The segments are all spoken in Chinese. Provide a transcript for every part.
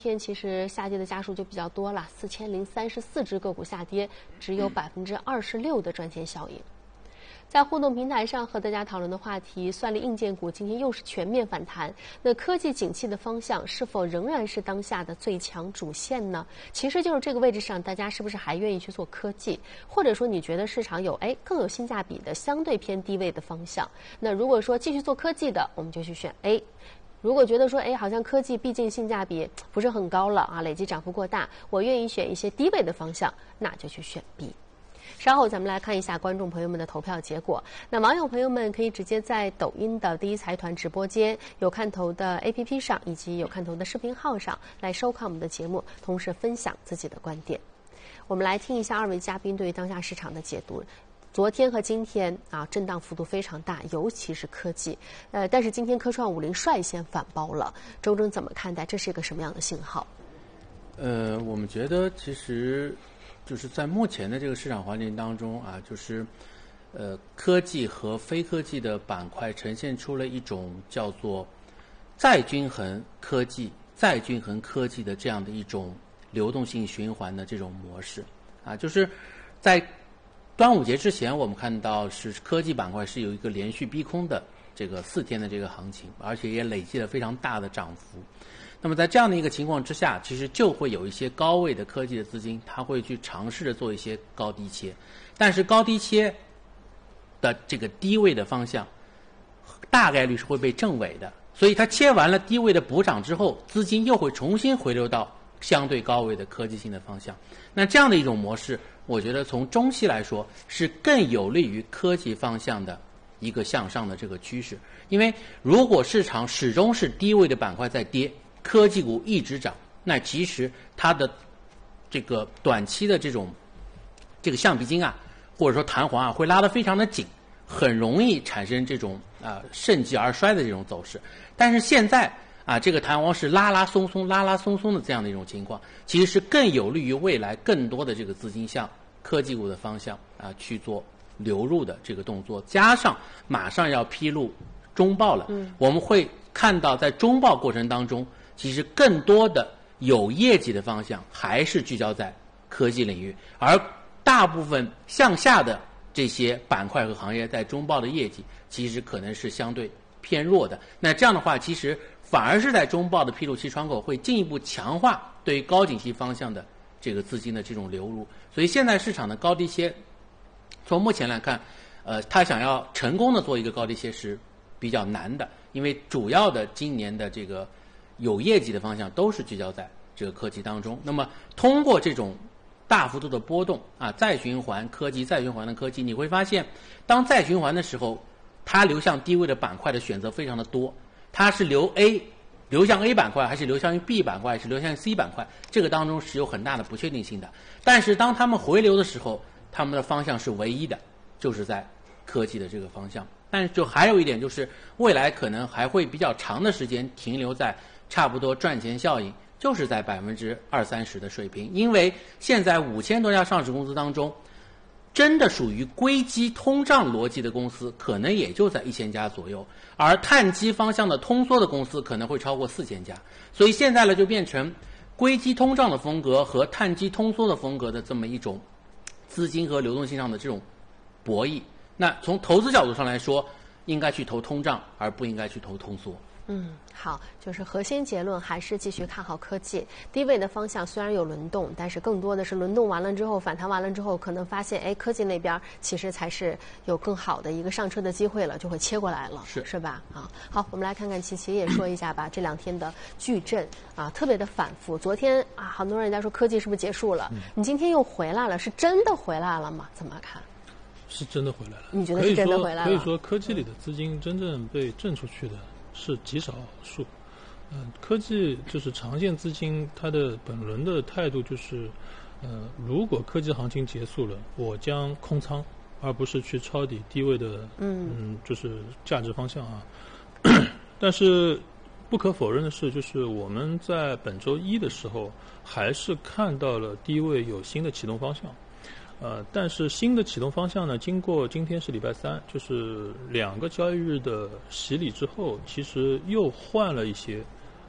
天其实下跌的家数就比较多了，4034只个股下跌，只有26%的赚钱效应。在互动平台上和大家讨论的话题，算力硬件股今天又是全面反弹。那科技景气的方向是否仍然是当下的最强主线呢？其实就是这个位置上，大家是不是还愿意去做科技？或者说你觉得市场有更有性价比的相对偏低位的方向？那如果说继续做科技的，我们就去选 A。如果觉得说，好像科技毕竟性价比不是很高了啊，累计涨幅过大，我愿意选一些低位的方向，那就去选 B。稍后咱们来看一下观众朋友们的投票结果。那网友朋友们可以直接在抖音的第一财团直播间、有看头的 APP 上以及有看头的视频号上来收看我们的节目，同时分享自己的观点。我们来听一下二位嘉宾对于当下市场的解读。昨天和今天震荡幅度非常大，尤其是科技。但是今天科创50率先反包了，周总怎么看待？这是一个什么样的信号？ 我们觉得其实就是在目前的这个市场环境当中就是科技和非科技的板块呈现出了一种叫做再均衡科技、再均衡科技的这样的一种流动性循环的这种模式就是在端午节之前，我们看到是科技板块是有一个连续逼空的这个4天的这个行情，而且也累积了非常大的涨幅。那么在这样的一个情况之下，其实就会有一些高位的科技的资金，它会去尝试着做一些高低切，但是高低切的这个低位的方向大概率是会被正尾的，所以它切完了低位的补涨之后，资金又会重新回流到相对高位的科技性的方向。那这样的一种模式，我觉得从中期来说是更有利于科技方向的一个向上的这个趋势。因为如果市场始终是低位的板块在跌，科技股一直涨，那其实它的这个短期的这个橡皮筋或者说弹簧会拉得非常的紧，很容易产生这种盛极而衰的这种走势。但是现在这个弹簧是拉拉松松的这样的一种情况，其实是更有利于未来更多的这个资金向科技股的方向去做流入的这个动作。加上马上要披露中报了，我们会看到在中报过程当中，其实更多的有业绩的方向还是聚焦在科技领域，而大部分向下的这些板块和行业在中报的业绩其实可能是相对偏弱的。那这样的话，其实反而是在中报的披露期窗口会进一步强化对于高景气方向的这个资金的这种流入。所以现在市场的高低切，从目前来看，它想要成功的做一个高低切是比较难的，因为主要的今年的这个有业绩的方向都是聚焦在这个科技当中。那么通过这种大幅度的波动再循环科技、再循环的科技，你会发现当再循环的时候，它流向低位的板块的选择非常的多，它是流向 A 板块，还是流向于 B 板块，还是流向于 C 板块，这个当中是有很大的不确定性的。但是当他们回流的时候，他们的方向是唯一的，就是在科技的这个方向。但是就还有一点，就是未来可能还会比较长的时间停留在差不多赚钱效应就是在20-30%的水平。因为现在5000多家上市公司当中，真的属于硅基通胀逻辑的公司可能也就在1000家左右，而碳基方向的通缩的公司可能会超过4000家。所以现在呢，就变成硅基通胀的风格和碳基通缩的风格的这么一种资金和流动性上的这种博弈。那从投资角度上来说，应该去投通胀，而不应该去投通缩。 好，就是核心结论还是继续看好科技。低位的方向虽然有轮动，但是更多的是轮动完了之后，反弹完了之后，可能发现科技那边其实才是有更好的一个上车的机会了，就会切过来了，是吧？好，我们来看看琪琪也说一下吧。这2天的矩阵特别的反复。昨天很多人在说科技是不是结束了？你今天又回来了，是真的回来了吗？怎么看？ 是真的回来了。 你觉得是真的回来了？ 可以说科技里的资金真正被挣出去的是极少数。科技就是长线资金，它的本轮的态度就是，如果科技行情结束了，我将空仓，而不是去抄底低位的，就是价值方向但是不可否认的是，就是我们在本周一的时候，还是看到了低位有新的启动方向。但是新的启动方向呢，经过今天是礼拜3，就是2个交易日的洗礼之后，其实又换了一些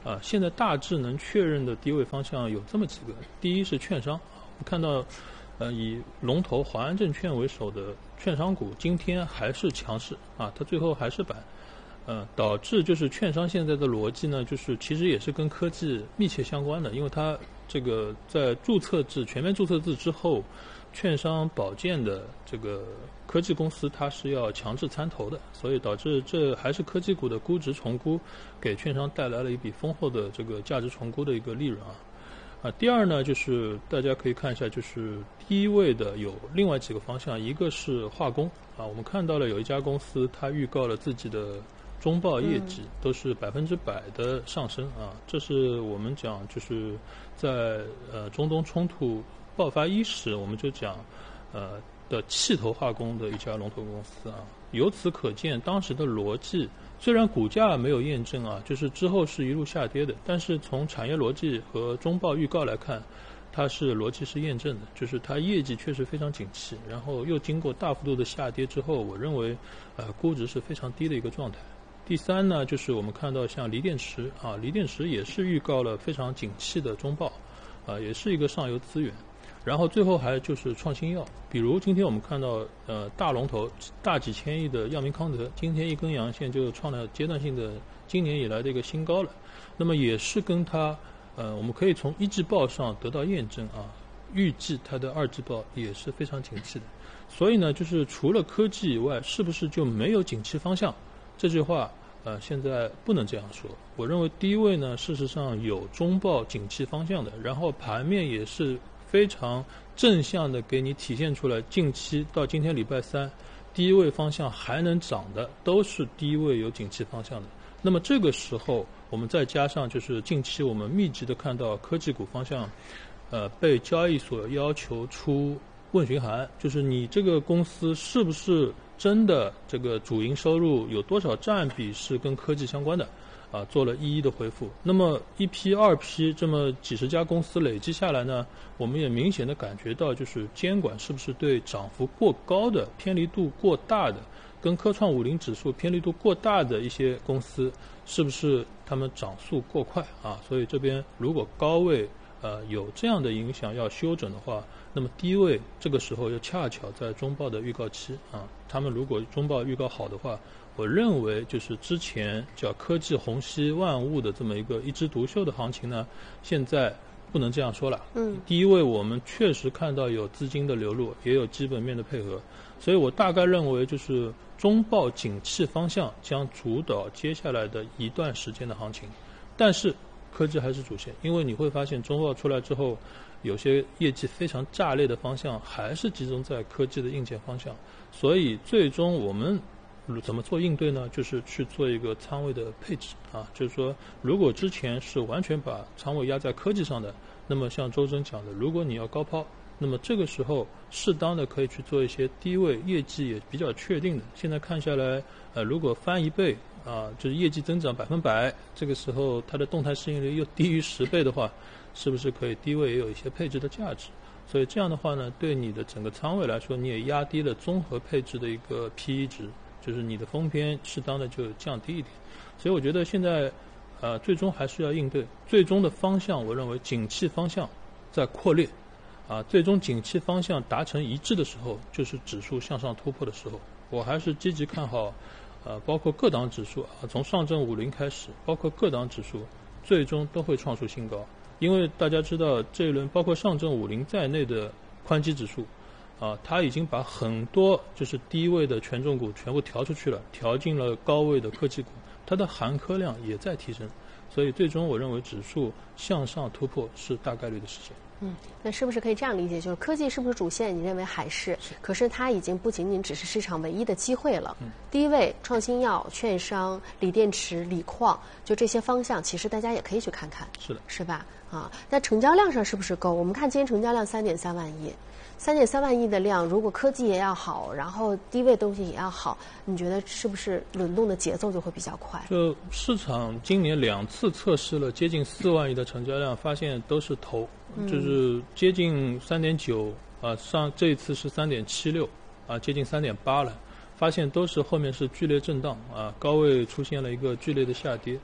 现在大致能确认的低位方向有这么几个。第一是券商，我们看到以龙头华安证券为首的券商股今天还是强势啊，它最后还是板。导致就是券商现在的逻辑呢，就是其实也是跟科技密切相关的，因为它这个在全面注册制之后，券商保荐的这个科技公司它是要强制参投的，所以导致这还是科技股的估值重估给券商带来了一笔丰厚的这个价值重估的一个利润第二呢，就是大家可以看一下，就是低位的有另外几个方向，一个是化工我们看到了有一家公司它预告了自己的中报业绩都是100%的上升这是我们讲就是在中东冲突爆发伊始，我们就讲的气头化工的一家龙头公司由此可见当时的逻辑，虽然股价没有验证就是之后是一路下跌的，但是从产业逻辑和中报预告来看，它是逻辑是验证的，就是它业绩确实非常景气，然后又经过大幅度的下跌之后，我认为估值是非常低的一个状态。第三呢，就是我们看到像锂电池锂电池也是预告了非常景气的中报也是一个上游资源。然后最后还就是创新药，比如今天我们看到大龙头大几千亿的药明康德，今天一根阳线就创了阶段性的今年以来的一个新高了。那么也是跟它我们可以从一季报上得到验证预计它的二季报也是非常景气的。所以呢，就是除了科技以外，是不是就没有景气方向？这句话现在不能这样说。我认为低位呢，事实上有中报景气方向的，然后盘面也是非常正向的给你体现出来，近期到今天礼拜三低位方向还能涨的都是低位有景气方向的。那么这个时候我们再加上就是近期我们密集的看到科技股方向被交易所要求出问询函，就是你这个公司是不是真的这个主营收入有多少占比是跟科技相关的做了一一的回复。那么一批二批这么几十家公司累积下来呢，我们也明显的感觉到，就是监管是不是对涨幅过高的、偏离度过大的、跟科创50指数偏离度过大的一些公司，是不是他们涨速过快所以这边如果高位有这样的影响要修整的话，那么低位这个时候又恰巧在中报的预告期他们如果中报预告好的话，我认为就是之前叫科技虹吸万物的这么一个一枝独秀的行情呢，现在不能这样说了。第一位我们确实看到有资金的流入，也有基本面的配合，所以我大概认为就是中报景气方向将主导接下来的一段时间的行情，但是科技还是主线，因为你会发现中报出来之后，有些业绩非常炸裂的方向还是集中在科技的硬件方向，所以最终我们怎么做应对呢？就是去做一个仓位的配置就是说如果之前是完全把仓位压在科技上的，那么像周真讲的，如果你要高抛，那么这个时候适当的可以去做一些低位业绩也比较确定的，现在看下来如果翻1倍就是业绩增长100%，这个时候它的动态市盈率又低于10倍的话，是不是可以低位也有一些配置的价值？所以这样的话呢，对你的整个仓位来说，你也压低了综合配置的一个 PE 值，就是你的风偏适当的就降低一点。所以我觉得现在最终还是要应对，最终的方向我认为景气方向在扩列最终景气方向达成一致的时候，就是指数向上突破的时候。我还是积极看好包括各档指数从上证50开始，包括各档指数最终都会创出新高。因为大家知道这一轮包括上证50在内的宽基指数它已经把很多就是低位的权重股全部调出去了，调进了高位的科技股，它的含科量也在提升，所以最终我认为指数向上突破是大概率的事情。 那是不是可以这样理解，就是科技是不是主线？你认为还是？可是它已经不仅仅只是市场唯一的机会了。第一位创新药、券商、锂电池、锂矿，就这些方向，其实大家也可以去看看。 是的， 是吧？那成交量上是不是够？我们看今天成交量3.3万亿。3.3万亿的量，如果科技也要好，然后低位东西也要好，你觉得是不是轮动的节奏就会比较快？ 就市场今年2次测试了接近4万亿的成交量，发现都是头，就是接近3.9这一次是3.76接近3.8了，发现都是后面是剧烈震荡高位出现了一个剧烈的下跌。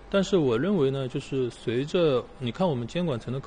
但是我认为呢，就是随着你看我们监管层的